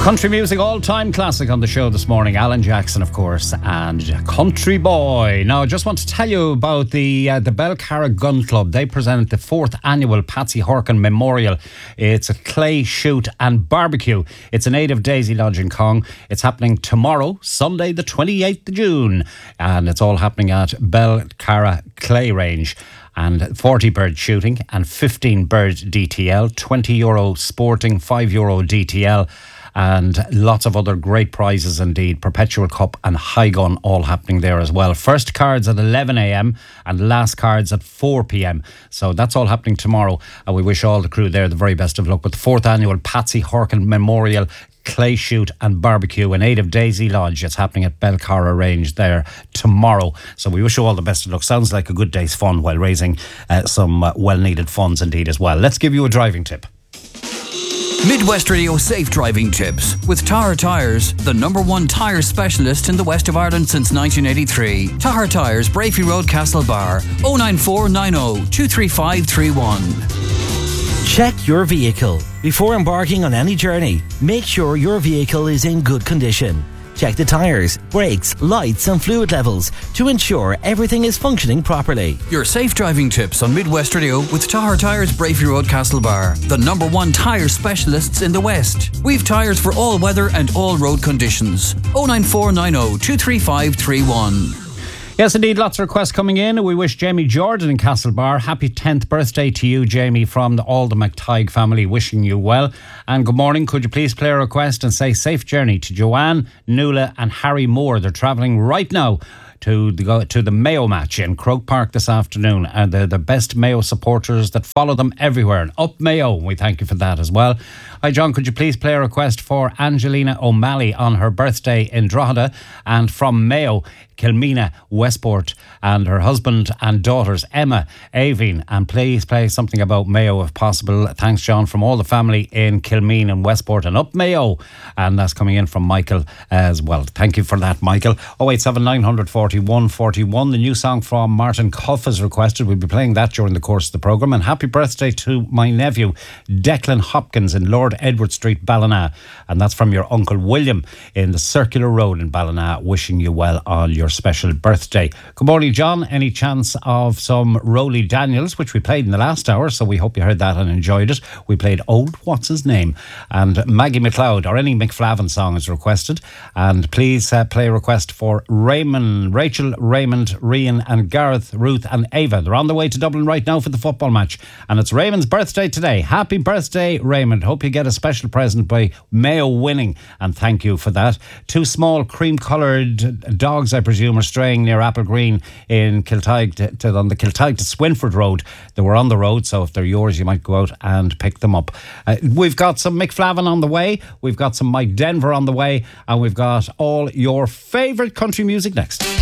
Country music all-time classic on the show this morning. Alan Jackson, of course, and Country Boy. Now, I just want to tell you about the Belcarra Gun Club. They present the 4th annual Patsy Horkin Memorial. It's a clay shoot and barbecue. It's a native Daisy Lodge in Cong. It's happening tomorrow, Sunday the 28th of June. And it's all happening at Belcarra Clay Range. And 40 bird shooting and 15 bird DTL, €20 sporting, €5 DTL. And lots of other great prizes indeed. Perpetual Cup and High Gun all happening there as well. First cards at 11 a.m. and last cards at 4 p.m. So that's all happening tomorrow. And we wish all the crew there the very best of luck with the 4th annual Patsy Horkin Memorial Clay Shoot and Barbecue in aid of Daisy Lodge. It's happening at Belcarra Range there tomorrow. So we wish you all the best of luck. Sounds like a good day's fun while raising some well-needed funds indeed as well. Let's give you a driving tip. Midwest Radio Safe Driving Tips with Tahar Tyres, the #1 tyre specialist in the west of Ireland since 1983. Tahar Tyres, Brafey Road, Castlebar, 09490 23531. Check your vehicle. Before embarking on any journey, make sure your vehicle is in good condition. Check the tyres, brakes, lights and fluid levels to ensure everything is functioning properly. Your safe driving tips on Midwest Radio with Tahar Tyres, Brafey Road, Castlebar, the #1 tyre specialists in the West. We've tyres for all weather and all road conditions. 09490 23531. Yes, indeed, lots of requests coming in. We wish Jamie Jordan in Castlebar happy 10th birthday to you, Jamie, from all the McTighe family, wishing you well. And good morning. Could you please play a request and say safe journey to Joanne, Nuala and Harry Moore? They're travelling right now to the Mayo match in Croke Park this afternoon, and they're the best Mayo supporters that follow them everywhere. And up Mayo, we thank you for that as well. Hi John, could you please play a request for Angelina O'Malley on her birthday in Drogheda, and from Mayo, Kilmina Westport, and her husband and daughters Emma, Aveen, and please play something about Mayo if possible. Thanks John, from all the family in Kilmina and Westport and up Mayo. And that's coming in from Michael as well. Thank you for that, Michael. 087 900 41 41. The new song from Martin Cuff is requested. We'll be playing that during the course of the programme. And happy birthday to my nephew Declan Hopkins in Lord Edward Street, Ballina, and that's from your Uncle William in the Circular Road in Ballina, wishing you well on your special birthday. Good morning, John. Any chance of some Rolly Daniels, which we played in the last hour, so we hope you heard that and enjoyed it. We played Old What's His Name, and Maggie McLeod or any McFlavin song is requested. And please play a request for Rachel, Raymond, Rian and Gareth, Ruth and Ava. They're on the way to Dublin right now for the football match, and it's Raymond's birthday today. Happy birthday, Raymond. Hope you get a special present by Mayo winning, and thank you for that. 2 small cream-coloured dogs, I presume, are straying near Apple Green in Kiltygue on the Kiltygue to Swinford Road. They were on the road, so if they're yours, you might go out and pick them up. We've got some Mick Flavin on the way, we've got some Mike Denver on the way, and we've got all your favourite country music next.